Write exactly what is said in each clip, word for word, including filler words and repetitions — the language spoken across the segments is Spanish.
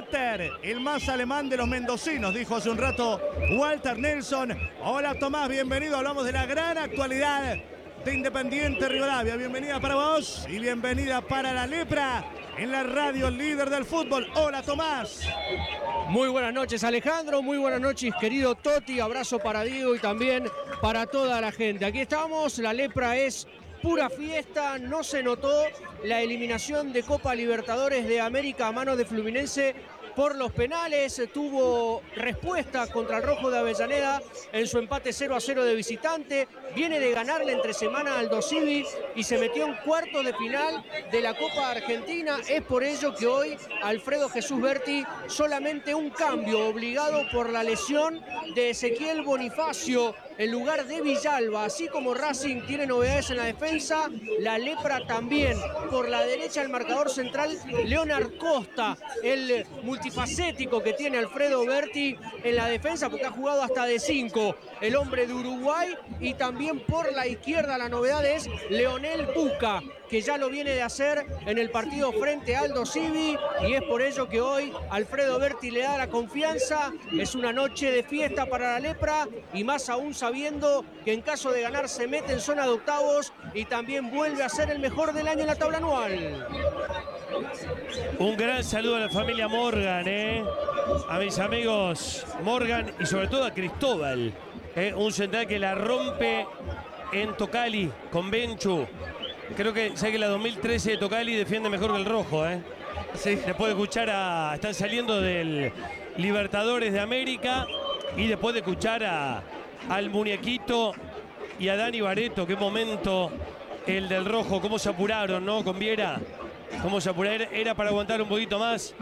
éter, el más alemán de los mendocinos, dijo hace un rato Walter Nelson. Hola Tomás, bienvenido, hablamos de la gran actualidad de Independiente Rivadavia. Bienvenida para vos y bienvenida para la Lepra en la radio líder del fútbol. Hola Tomás. Muy buenas noches Alejandro, muy buenas noches querido Toti, abrazo para Diego y también para toda la gente. Aquí estamos, la Lepra es pura fiesta, no se notó la eliminación de Copa Libertadores de América a manos de Fluminense por los penales, tuvo respuesta contra el Rojo de Avellaneda en su empate cero a cero de visitante, viene de ganarle entre semana al Aldosivi y se metió en cuartos de final de la Copa Argentina. Es por ello que hoy Alfredo Jesús Berti solamente un cambio obligado por la lesión de Ezequiel Bonifacio en lugar de Villalba. Así como Racing tiene novedades en la defensa, la Lepra también. Por la derecha el marcador central Leonard Costa, el multifacético que tiene Alfredo Berti en la defensa porque ha jugado hasta de cinco, el hombre de Uruguay. Y también por la izquierda la novedad es Leonel Buca, que ya lo viene de hacer en el partido frente a Aldosivi, y es por ello que hoy Alfredo Berti le da la confianza. Es una noche de fiesta para la Lepra y más aún sabiendo que en caso de ganar se mete en zona de octavos y también vuelve a ser el mejor del año en la tabla anual. Un gran saludo a la familia Morgan, ¿eh? A mis amigos Morgan y sobre todo a Cristóbal, ¿eh? Un central que la rompe en Tocali con Benchu. Creo que, sé que la dos mil trece de Tocali defiende mejor que el rojo, ¿eh? Sí. Después de escuchar a... Están saliendo del Libertadores de América y después de escuchar a, al muñequito y a Dani Barreto. Qué momento el del rojo, cómo se apuraron, ¿no? Con Viera. Cómo se apuraron. Era para aguantar un poquito más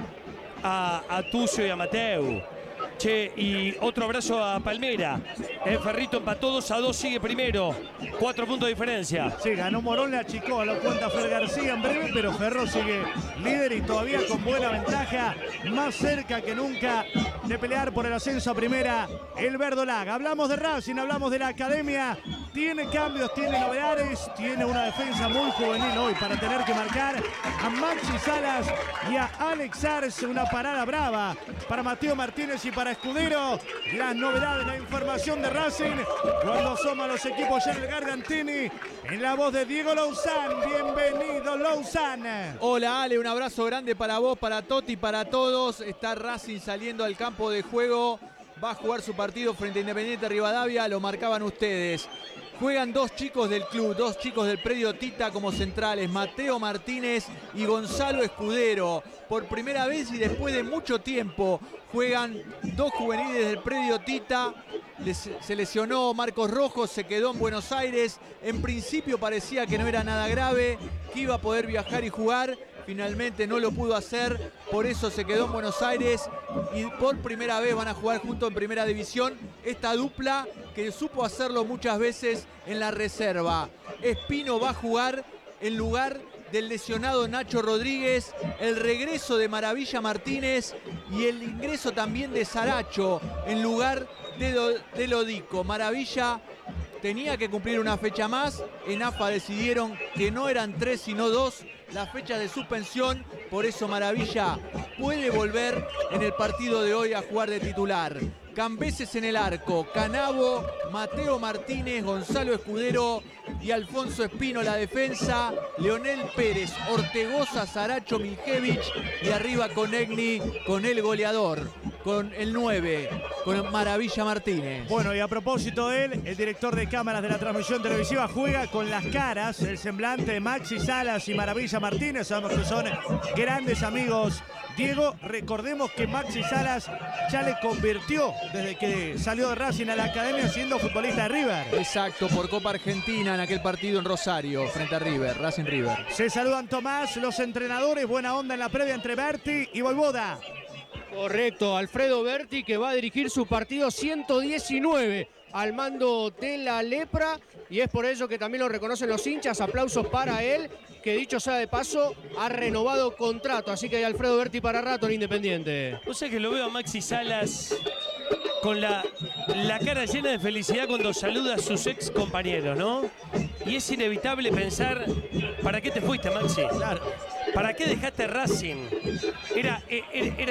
a, a Tucio y a Mateu. Che, y otro abrazo a Palmera. El Ferrito empató dos a dos, sigue primero. Cuatro puntos de diferencia. Sí, ganó Morón, le achicó, lo cuenta Fer García en breve, pero Ferro sigue líder y todavía con buena ventaja. Más cerca que nunca de pelear por el ascenso a primera, el Verdolaga. Hablamos de Racing, hablamos de la academia. Tiene cambios, tiene novedades, tiene una defensa muy juvenil hoy para tener que marcar a Maxi Salas y a Alex Arce. Una parada brava para Mateo Martínez y para Escudero. Las novedades, la información de Racing cuando asoma los equipos ya en el Gargantini, en la voz de Diego Louzán. Bienvenido Louzán. Hola Ale, un abrazo grande para vos, para Toti, para todos. Está Racing saliendo al campo de juego. Va a jugar su partido frente a Independiente Rivadavia, lo marcaban ustedes. Juegan dos chicos del club, dos chicos del predio Tita como centrales, Mateo Martínez y Gonzalo Escudero. Por primera vez y después de mucho tiempo juegan dos juveniles del predio Tita. Les, se lesionó Marcos Rojo, se quedó en Buenos Aires. En principio parecía que no era nada grave, que iba a poder viajar y jugar. Finalmente no lo pudo hacer, por eso se quedó en Buenos Aires y por primera vez van a jugar juntos en primera división. Esta dupla que supo hacerlo muchas veces en la reserva. Espino va a jugar en lugar del lesionado Nacho Rodríguez, el regreso de Maravilla Martínez y el ingreso también de Saracho en lugar de, Do, de Lodico. Maravilla tenía que cumplir una fecha más, en A F A decidieron que no eran tres sino dos las fechas de suspensión, por eso Maravilla puede volver en el partido de hoy a jugar de titular. Cambeses en el arco, Canavo, Mateo Martínez, Gonzalo Escudero y Alfonso Espino la defensa, Leonel Pérez, Ortegoza, Saracho, Miljevich y arriba Conegni con el goleador, con el nueve, con Maravilla Martínez. Bueno, y a propósito de él, el director de cámaras de la transmisión televisiva juega con las caras, el semblante de Maxi Salas y Maravilla Martínez. Sabemos que son grandes amigos. Diego, recordemos que Maxi Salas ya le convirtió desde que salió de Racing a la academia siendo futbolista de River. Exacto, por Copa Argentina en aquel partido en Rosario frente a River, Racing River. Se saludan Tomás, los entrenadores, buena onda en la previa entre Berti y Voivoda. Correcto, Alfredo Berti que va a dirigir su partido ciento diecinueve al mando de la Lepra y es por ello que también lo reconocen los hinchas. Aplausos para él, que dicho sea de paso ha renovado contrato, así que hay Alfredo Berti para rato en Independiente. No sé, que lo veo a Maxi Salas con la, la cara llena de felicidad cuando saluda a sus ex compañeros, ¿no? Y es inevitable pensar, ¿para qué te fuiste, Maxi? Claro. ¿Para qué dejaste Racing? Era, era, era